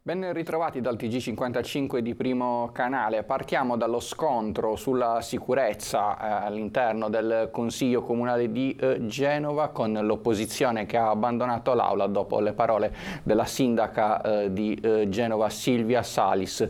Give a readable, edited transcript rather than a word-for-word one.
Ben ritrovati dal TG55 di Primo Canale. Partiamo dallo scontro sulla sicurezza all'interno del Consiglio Comunale di Genova, con l'opposizione che ha abbandonato l'Aula dopo le parole della sindaca di Genova Silvia Salis.